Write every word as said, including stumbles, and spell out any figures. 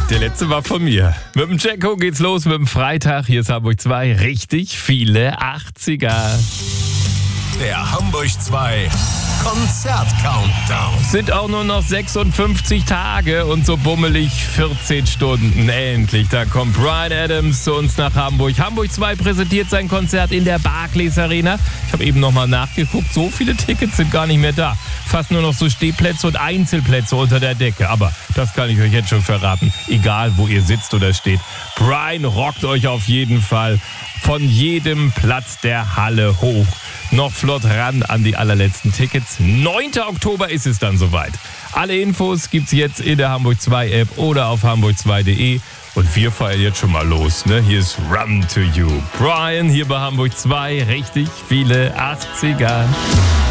Der letzte war von mir. Mit dem Jacko geht's los mit dem Freitag. Hier ist Hamburg zwei. Richtig viele achtziger. Der Hamburg zwei Konzert-Countdown. Sind auch nur noch sechsundfünfzig Tage und so bummelig vierzehn Stunden. Endlich, da kommt Bryan Adams zu uns nach Hamburg. Hamburg zwei präsentiert sein Konzert in der Barclays Arena. Ich habe eben nochmal nachgeguckt, so viele Tickets sind gar nicht mehr da. Fast nur noch so Stehplätze und Einzelplätze unter der Decke. Aber das kann ich euch jetzt schon verraten. Egal, wo ihr sitzt oder steht. Bryan rockt euch auf jeden Fall von jedem Platz der Halle hoch. Noch flott ran an die allerletzten Tickets. neunter Oktober ist es dann soweit. Alle Infos gibt's jetzt in der Hamburg zwei App oder auf hamburg zwei punkt de. Und wir feiern jetzt schon mal los, ne? Hier ist Run to You. Bryan hier bei Hamburg zwei. Richtig viele achtziger.